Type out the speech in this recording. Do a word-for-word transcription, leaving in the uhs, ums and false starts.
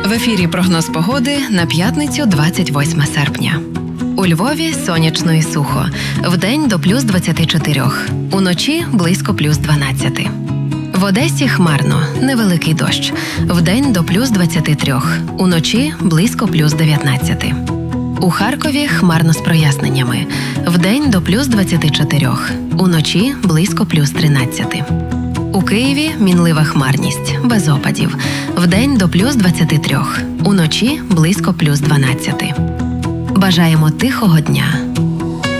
В ефірі прогноз погоди на п'ятницю двадцять восьме серпня. У Львові сонячно і сухо. Вдень до плюс двадцяти чотирьох. Уночі близько плюс дванадцяти. В Одесі хмарно, невеликий дощ. Вдень до плюс двадцяти трьох. Уночі близько плюс дев'ятнадцяти. У Харкові хмарно з проясненнями. Вдень до плюс двадцяти чотирьох. Уночі близько плюс тринадцяти. У Києві мінлива хмарність, без опадів. Вдень до плюс двадцяти трьох. Уночі близько плюс дванадцяти. Бажаємо тихого дня.